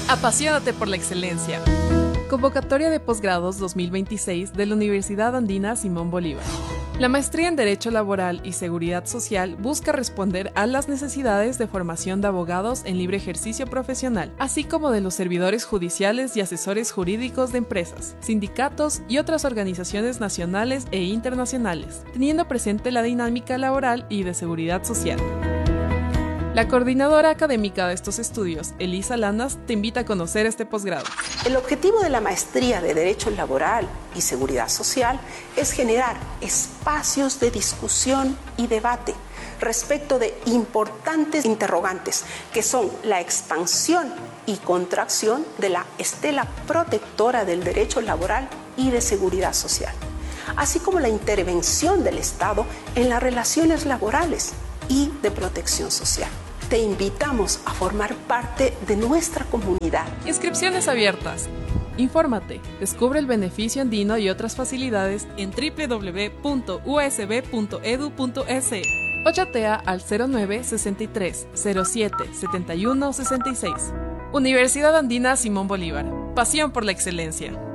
Apasionate por la excelencia. Convocatoria de posgrados 2026 de la Universidad Andina Simón Bolívar. La maestría en Derecho Laboral y Seguridad Social busca responder a las necesidades de formación de abogados en libre ejercicio profesional, así como de los servidores judiciales y asesores jurídicos de empresas, sindicatos y otras organizaciones nacionales e internacionales, teniendo presente la dinámica laboral y de seguridad social. La coordinadora académica de estos estudios, Elisa Lanas, te invita a conocer este posgrado. El objetivo de la maestría de Derecho Laboral y Seguridad Social es generar espacios de discusión y debate respecto de importantes interrogantes que son la expansión y contracción de la estela protectora del derecho laboral y de seguridad social, así como la intervención del Estado en las relaciones laborales y de protección social. Te invitamos a formar parte de nuestra comunidad. Inscripciones abiertas. Infórmate, descubre el beneficio andino y otras facilidades en www.usb.edu.es o chatea al 09 63 07 71 66. Universidad Andina Simón Bolívar. Pasión por la excelencia.